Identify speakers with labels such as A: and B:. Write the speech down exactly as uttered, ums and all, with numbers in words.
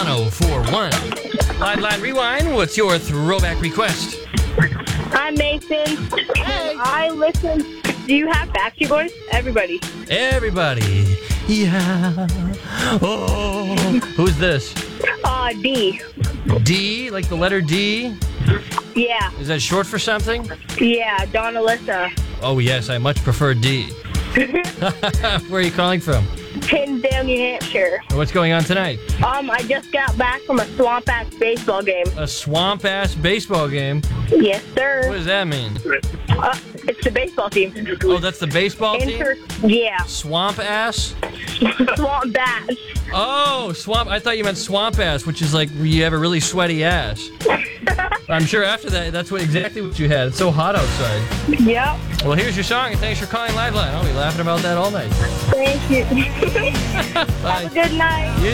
A: one oh four one. Liveline Rewind, what's your throwback request?
B: Hi, Mason.
A: Hey.
B: I listen. Do you have Backstreet Boys? Everybody.
A: Everybody. Yeah. Oh. Who's this?
B: Uh, D.
A: D, like the letter D?
B: Yeah.
A: Is that short for something?
B: Yeah, Don Alyssa.
A: Oh, yes, I much prefer D. Where are you calling from?
B: Hinsdale, New Hampshire.
A: What's going on tonight?
B: Um, I just got back from a swamp-ass baseball game.
A: A swamp-ass baseball game?
B: Yes,
A: What
B: sir.
A: does that mean?
B: Uh, it's the baseball team.
A: Oh, that's the baseball team?
B: Inter- yeah.
A: Swamp-ass?
B: Swamp Bass.
A: Oh, swamp. I thought you meant swamp ass, which is like you have a really sweaty ass. I'm sure after that, that's what exactly what you had. It's so hot outside.
B: Yep.
A: Well, here's your song, and thanks for calling Liveline. I'll be laughing about that all night.
B: Thank you.
A: Bye.
B: Have a good night.
A: You